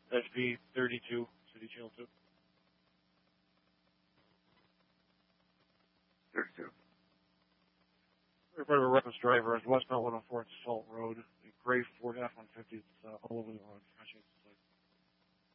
SB 32, City Channel 2. 32. Report of a reckless driver on westbound 104th Salt Road.